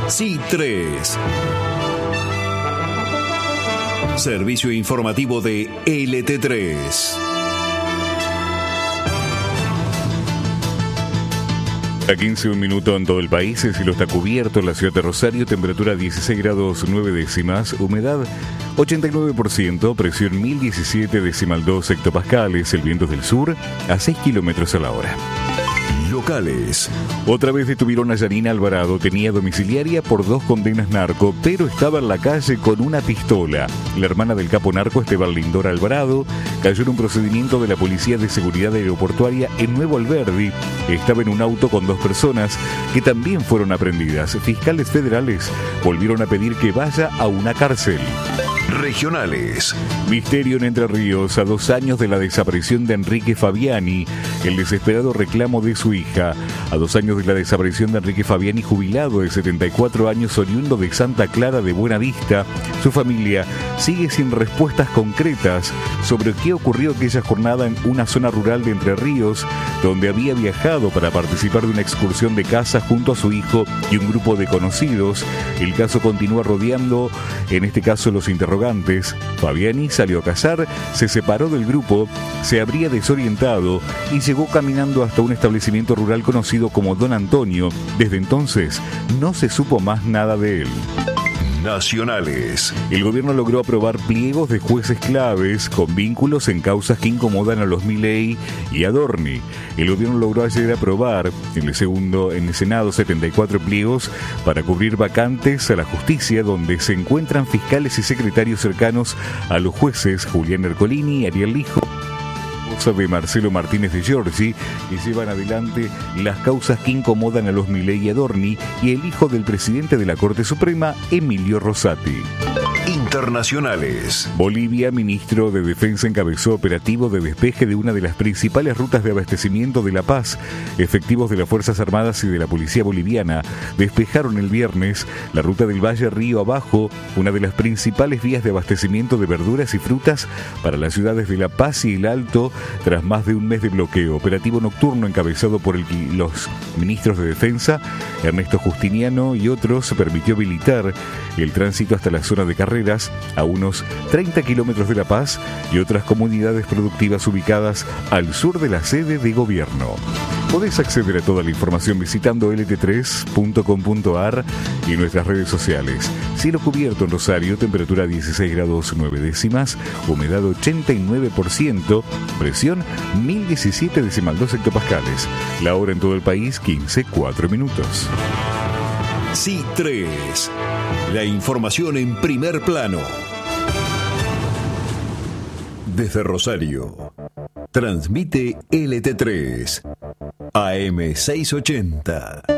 Sí 3. Servicio informativo de LT3. A 15 un minuto en todo el país, el cielo está cubierto en la ciudad de Rosario, temperatura 16 grados 9 décimas, humedad 89%, presión 1017,2 hectopascales, el viento del sur a 6 kilómetros a la hora. Locales. Otra vez detuvieron a Yanina Alvarado, tenía domiciliaria por 2 condenas narco, pero estaba en la calle con una pistola. La hermana del capo narco Esteban Lindor Alvarado cayó en un procedimiento de la Policía de Seguridad Aeroportuaria en Nuevo Alberdi. Estaba en un auto con 2 personas que también fueron aprehendidas. Fiscales federales volvieron a pedir que vaya a una cárcel. Regionales. Misterio en Entre Ríos, a 2 años de la desaparición de Enrique Fabiani, el desesperado reclamo de su hija. A 2 años de la desaparición de Enrique Fabiani, jubilado de 74 años, oriundo de Santa Clara de Buenavista, su familia sigue sin respuestas concretas sobre qué ocurrió aquella jornada en una zona rural de Entre Ríos, donde había viajado para participar de una excursión de caza junto a su hijo y un grupo de conocidos. El caso continúa rodeando, en este caso, los interrogantes. Fabiani salió a cazar, se separó del grupo, se habría desorientado y llegó caminando hasta un establecimiento rural conocido como Don Antonio. Desde entonces no se supo más nada de él. Nacionales. El gobierno logró aprobar pliegos de jueces claves con vínculos en causas que incomodan a los Milei y Adorni. El gobierno logró ayer aprobar en el Senado 74 pliegos para cubrir vacantes a la justicia, donde se encuentran fiscales y secretarios cercanos a los jueces Julián Ercolini y Ariel Lijo, de Marcelo Martínez de Giorgi, que llevan adelante las causas que incomodan a los Milei y Adorni, y el hijo del presidente de la Corte Suprema, Emilio Rosati. Internacionales. Bolivia, ministro de Defensa encabezó operativo de despeje de una de las principales rutas de abastecimiento de La Paz. Efectivos de las Fuerzas Armadas y de la Policía Boliviana despejaron el viernes la ruta del Valle Río Abajo, una de las principales vías de abastecimiento de verduras y frutas para las ciudades de La Paz y El Alto, tras más de un mes de bloqueo. Operativo nocturno encabezado por los ministros de Defensa, Ernesto Justiniano y otros, permitió habilitar el tránsito hasta la zona de Carreras, a unos 30 kilómetros de La Paz, y otras comunidades productivas ubicadas al sur de la sede de gobierno. Podés acceder a toda la información visitando lt3.com.ar y nuestras redes sociales. Cielo cubierto en Rosario, temperatura 16 grados 9 décimas, humedad 89%, presión 1017,2 hectopascales. La hora en todo el país, 15:04 minutos. Sí 3. La información en primer plano. Desde Rosario. Transmite LT3 AM 680.